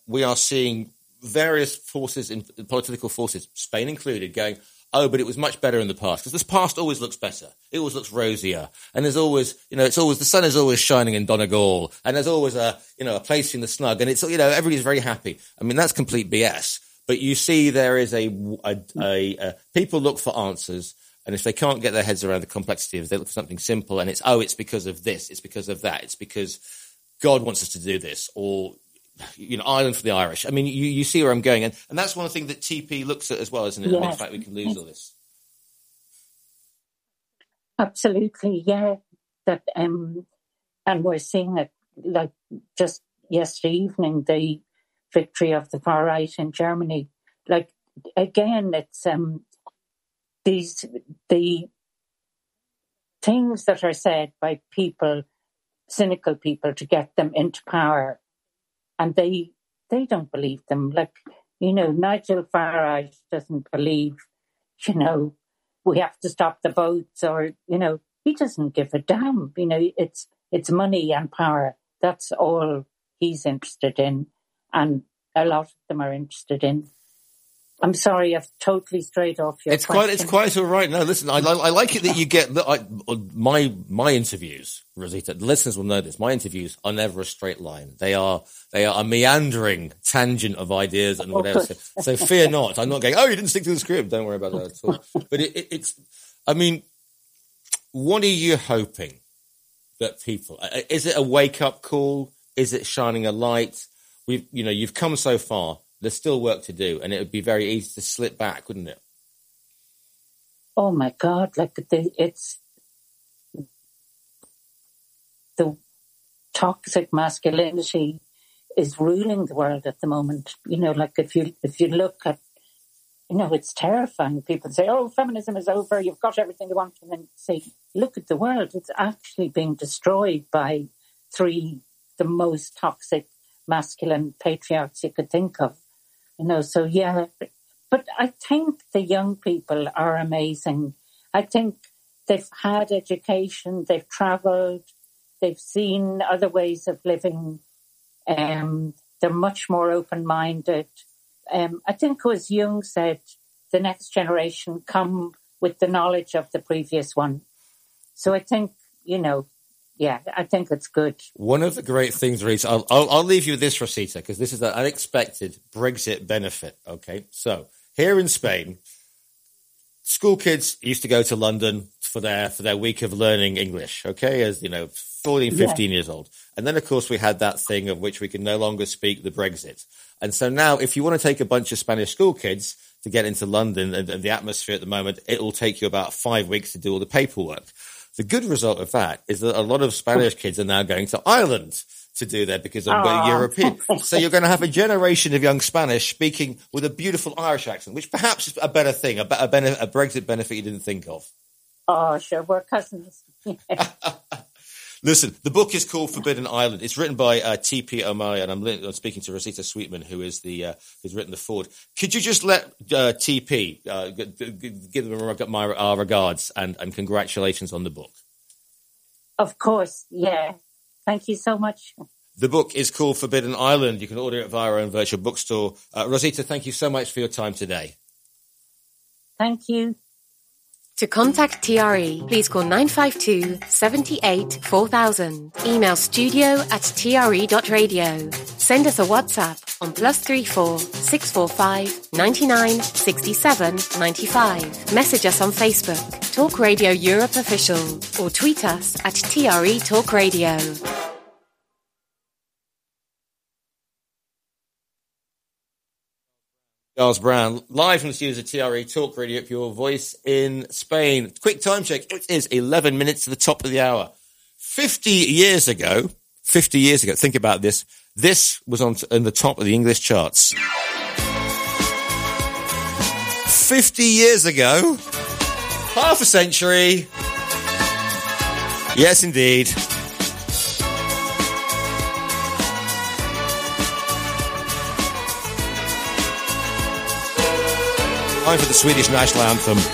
we are seeing various forces, in political forces, Spain included, going, oh, but it was much better in the past, because this past always looks better. It always looks rosier. And there's always, it's always, the sun is always shining in Donegal, and there's always a place in the snug, and it's, everybody's very happy. I mean, that's complete BS. But you see there is people look for answers, and if they can't get their heads around the complexity of it, they look for something simple, and it's because of this, it's because of that, it's because God wants us to do this, or, Ireland for the Irish. I mean, you see where I'm going. And that's one thing that TP looks at as well, isn't it? Yes. In fact, we can lose all this. Absolutely, yeah. That and we're seeing it, like just yesterday evening, the victory of the far right in Germany. Like, again, it's the things that are said by people, cynical people, to get them into power. And they don't believe them. Like, Nigel Farage doesn't believe, we have to stop the boats, or, he doesn't give a damn. It's money and power. That's all he's interested in. And a lot of them are interested in. I'm sorry, I've totally strayed off your question. It's quite all right. No, listen, I like it that you get my interviews, Rosita. The listeners will know this. My interviews are never a straight line. They are a meandering tangent of ideas and whatever. So fear not. I'm not going, oh, you didn't stick to the script. Don't worry about that at all. But it's. I mean, what are you hoping that people? Is it a wake up call? Is it shining a light? You've come so far. There's still work to do, and it would be very easy to slip back, wouldn't it? Oh my God! It's the toxic masculinity is ruling the world at the moment. If you look at, it's terrifying. People say, "Oh, feminism is over. You've got everything you want," and then say, "Look at the world. It's actually being destroyed by the most toxic masculine patriarchs you could think of." So yeah, but I think the young people are amazing. I think they've had education, they've travelled, they've seen other ways of living. They're much more open-minded. I think it was Jung said, the next generation come with the knowledge of the previous one. So I think, yeah, I think it's good. One of the great things, Rita, I'll leave you with this, Rosita, because this is an unexpected Brexit benefit. Okay, so here in Spain, school kids used to go to London for their week of learning English. Okay, as 14, 15 years old, and then of course we had that thing of which we can no longer speak, the Brexit. And so now, if you want to take a bunch of Spanish school kids to get into London and the atmosphere at the moment, it will take you about 5 weeks to do all the paperwork. The good result of that is that a lot of Spanish kids are now going to Ireland to do that because of European. So you're going to have a generation of young Spanish speaking with a beautiful Irish accent, which perhaps is a better thing, a Brexit benefit you didn't think of. Oh, sure, we're cousins. Listen, the book is called Forbidden Island. It's written by T.P. O'Malley, and I'm speaking to Rosita Sweetman, who's written the foreword. Could you just let T.P. give them our regards and congratulations on the book? Of course, yeah. Thank you so much. The book is called Forbidden Island. You can order it via our own virtual bookstore. Rosita, thank you so much for your time today. Thank you. To contact TRE, please call 952 78 4000. Email studio@tre.radio. Send us a WhatsApp on +34 645 99 67 95. Message us on Facebook, Talk Radio Europe Official, or tweet us at TRE Talk Radio. Giles Brown, live from the studios of TRE Talk Radio, your voice in Spain. Quick time check. It is 11 minutes to the top of the hour. 50 years ago, think about this. This was on the top of the English charts. 50 years ago, half a century. Yes, indeed. Time for the Swedish national anthem.